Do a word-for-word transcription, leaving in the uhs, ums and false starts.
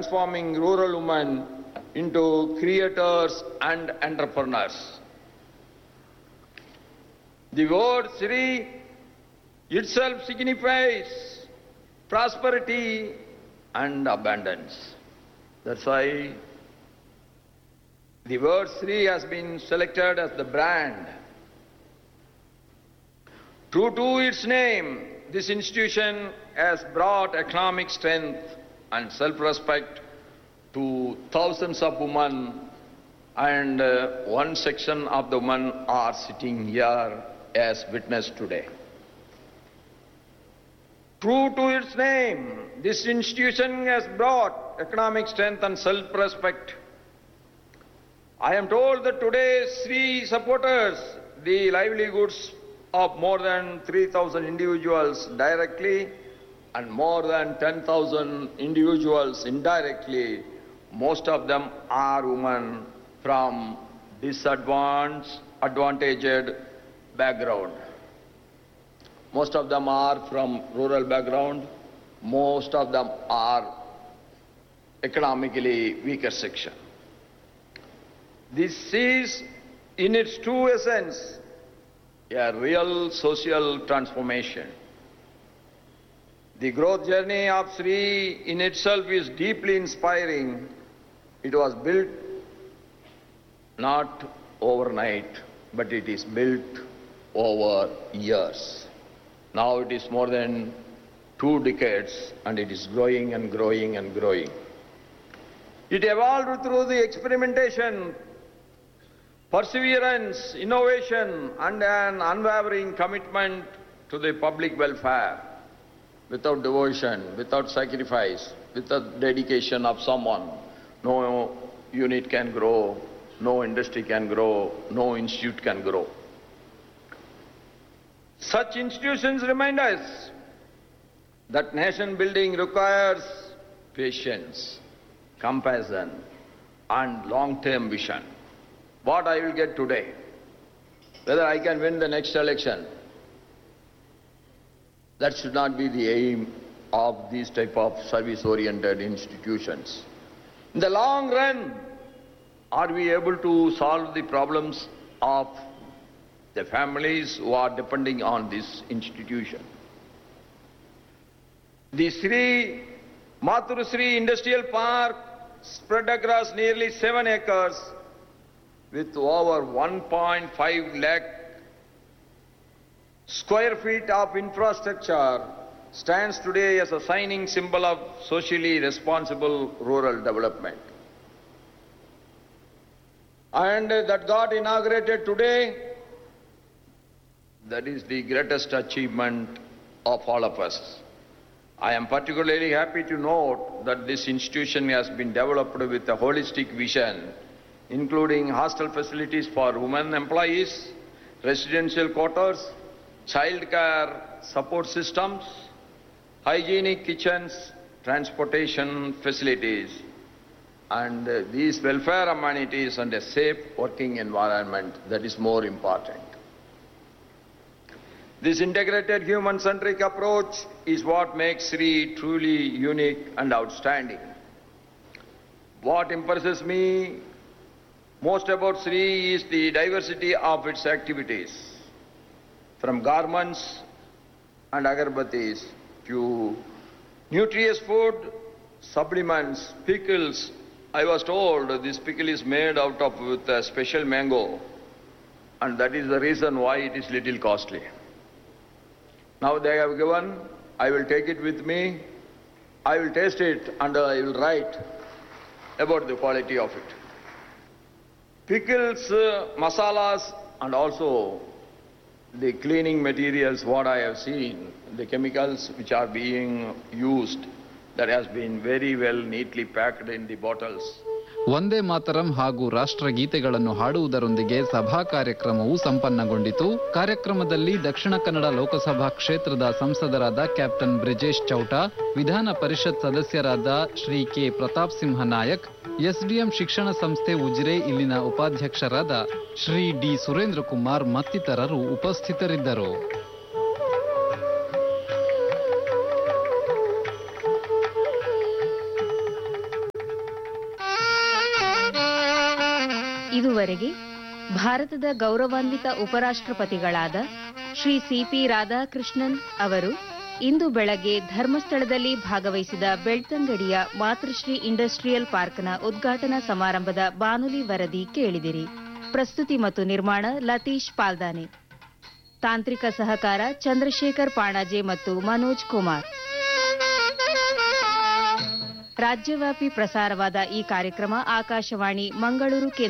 transforming rural women into creators and entrepreneurs. The word Sri itself signifies prosperity and abundance. That's why the word Sri has been selected as the brand. True to its name, this institution has brought economic strength and self-respect to thousands of women, and uh, one section of the women are sitting here as witness today. True to its name, this institution has brought economic strength and self-respect. I am told that today Sri supporters the livelihoods of more than three thousand individuals directly and more than ten thousand individuals indirectly. Most of them are women from disadvantaged, advantaged background. Most of them are from rural background. Most of them are economically weaker section. This is, in its true essence, a real social transformation. The growth journey of Sri in itself is deeply inspiring. It was built not overnight, but it is built over years. Now it is more than two decades and it is growing and growing and growing. It evolved through the experimentation, perseverance, innovation, and an unwavering commitment to the public welfare. Without devotion, without sacrifice, without dedication of someone, no unit can grow, no industry can grow, no institute can grow. Such institutions remind us that nation building requires patience, compassion, and long-term vision. What I will get today, whether I can win the next election, that should not be the aim of these type of service-oriented institutions. In the long run, are we able to solve the problems of the families who are depending on this institution? The Sri Mathur Sri Industrial Park spread across nearly seven acres with over one point five lakh square feet of infrastructure stands today as a shining symbol of socially responsible rural development. And that got inaugurated today, that is the greatest achievement of all of us. I am particularly happy to note that this institution has been developed with a holistic vision, including hostel facilities for women employees, residential quarters, child care support systems, hygienic kitchens, transportation facilities, and uh, these welfare amenities and a safe working environment, that is more important. This integrated human-centric approach is what makes Sri truly unique and outstanding. What impresses me most about Sri is the diversity of its activities, from garments and agarbattis to nutritious food, supplements, pickles. I was told this pickle is made out of with a special mango, and that is the reason why it is little costly. Now they have given, I will take it with me, I will taste it, and I will write about the quality of it. Pickles, uh, masalas, and also the cleaning materials, what I have seen, the chemicals which are being used, that has been very well neatly packed in the bottles. Vande Mataram ಹಾಗೂ ರಾಷ್ಟ್ರಗೀತೆಗಳನ್ನು ಹಾಡುವುದರೊಂದಿಗೆ ಸಭಾ ಕಾರ್ಯಕ್ರಮವು ಸಂಪನ್ನಗೊಂಡಿತು. ಕಾರ್ಯಕ್ರಮದಲ್ಲಿ ದಕ್ಷಿಣ ಕನ್ನಡ ಲೋಕಸಭಾ ಕ್ಷೇತ್ರದ ಸಂಸದರಾದ captain Brijesh Chowta, ವಿಧಾನ ಪರಿಷತ್ ಸದಸ್ಯರಾದ Shri K Pratap Simha Nayak, SDM ಶಿಕ್ಷಣ ಸಂಸ್ಥೆ ಉಜಿರೆ ಇಲ್ಲಿನ ಉಪಾಧ್ಯಕ್ಷರಾದ ಶ್ರೀ ಡಿ ಸುರೇಂದ್ರ ಕುಮಾರ್ ಮತ್ತಿತರರು ಉಪಸ್ಥಿತರಿದ್ದರು. ಇದುವರೆಗೆ ಭಾರತದ ಗೌರವಾನ್ವಿತ ಉಪರಾಷ್ಟ್ರಪತಿಗಳಾದ ಶ್ರೀ ಸಿಪಿ ರಾಧಾಕೃಷ್ಣನ್ ಅವರು ಇಂದು ಬೆಳಗ್ಗೆ ಧರ್ಮಸ್ಥಳದಲ್ಲಿ ಭಾಗವಹಿಸಿದ ಬೆಳ್ತಂಗಡಿಯ ಮಾತೃಶ್ರೀ ಇಂಡಸ್ಟ್ರಿಯಲ್ ಪಾರ್ಕ್ನ ಉದ್ಘಾಟನಾ ಸಮಾರಂಭದ ಬಾನುಲಿ ವರದಿ ಕೇಳಿದಿರಿ. ಪ್ರಸ್ತುತಿ ಮತ್ತು ನಿರ್ಮಾಣ ಲತೀಶ್ ಪಾಲ್ದಾನೆ. ತಾಂತ್ರಿಕ ಸಹಕಾರ ಚಂದ್ರಶೇಖರ್ ಪಾಣಾಜೆ ಮತ್ತು ಮನೋಜ್ ಕುಮಾರ್. ರಾಜ್ಯವ್ಯಾಪಿ ಪ್ರಸಾರವಾದ ಈ ಕಾರ್ಯಕ್ರಮ ಆಕಾಶವಾಣಿ ಮಂಗಳೂರು ಕೇಂದ್ರ